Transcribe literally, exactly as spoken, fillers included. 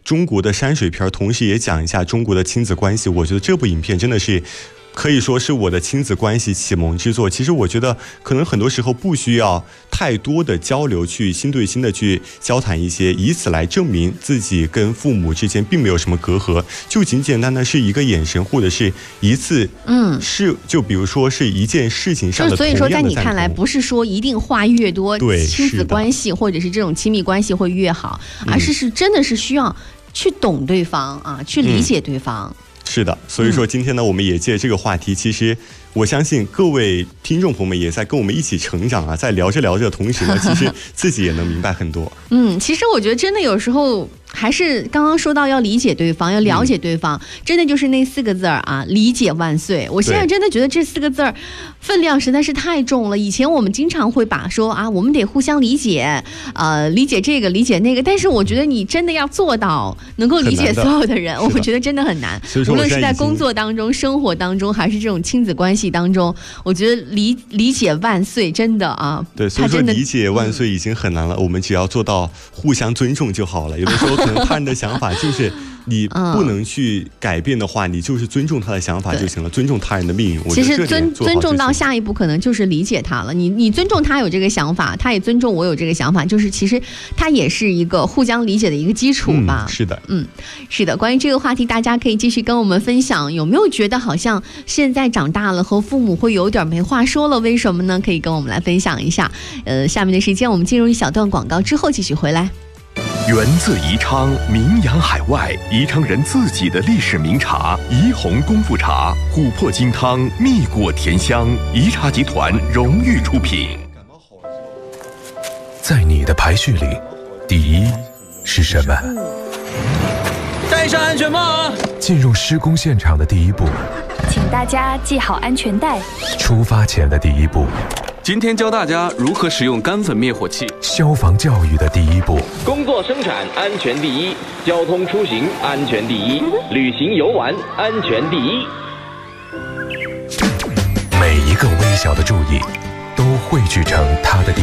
中国的山水片，同时也讲一下中国的亲子关系。我觉得这部影片真的是可以说是我的亲子关系启蒙之作。其实我觉得可能很多时候不需要太多的交流，去心对心的去交谈一些，以此来证明自己跟父母之间并没有什么隔阂，就简简单单是一个眼神，或者是一次嗯是就比如说是一件事情上的同样的赞同。 所以说在你看来不是说一定话越多亲子关系或者是这种亲密关系会越好，而是是真的是需要去懂对方啊，去理解对方。 嗯，是的，所以说今天呢，我们也借这个话题，其实我相信各位听众朋友们也在跟我们一起成长啊，在聊着聊着的同时呢，其实自己也能明白很多。 嗯，其实我觉得真的有时候还是刚刚说到要理解对方，要了解对方，嗯、真的就是那四个字儿啊，理解万岁。我现在真的觉得这四个字儿分量实在是太重了。以前我们经常会把说啊，我们得互相理解，呃，理解这个，理解那个，但是我觉得你真的要做到能够理解所有的人，的我觉得真的很难。无论是在工作当中、生活当中，还是这种亲子关系当中，我觉得理理解万岁真的啊， 对，所以说理解万岁已经很难了，嗯、我们只要做到互相尊重就好了。有的时候可能他人的想法就是你不能去改变的话，嗯、你就是尊重他的想法就行了，尊重他人的命运。 其实尊尊重到下一步可能就是理解他了。你你尊重他有这个想法，他也尊重我有这个想法，就是其实他也是一个互相理解的一个基础吧。 嗯、是的， 嗯，是的。关于这个话题，大家可以继续跟我们分享，有没有觉得好像现在长大了和父母会有点没话说了？为什么呢？可以跟我们来分享一下。呃，下面的时间我们进入一小段广告之后继续回来。 源自宜昌，名扬海外，宜昌人自己的历史名茶宜红功夫茶，琥珀金汤，蜜果甜香，宜茶集团荣誉出品。 在你的排序里，第一是什么？ 戴上安全帽啊！ 进入施工现场的第一步， 请大家系好安全带。 出发前的第一步， 今天教大家如何使用干粉灭火器。 消防教育的第一步， 工作生产安全第一，交通出行安全第一，旅行游玩安全第一。 每一个微小的注意，都汇聚成它的第